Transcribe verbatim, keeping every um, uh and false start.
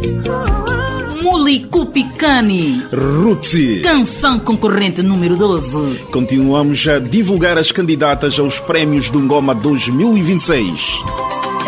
Mulicupicani, Rootsy, canção concorrente número doze. Continuamos a divulgar as candidatas aos prémios do Ngoma dois mil e vinte e seis.